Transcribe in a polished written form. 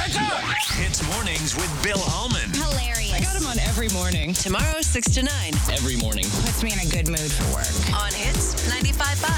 Hits Mornings with Bill Allman. Hilarious. I got him on every morning. Tomorrow, 6 to 9. Every morning. Puts me in a good mood for work. On Hits 95.5.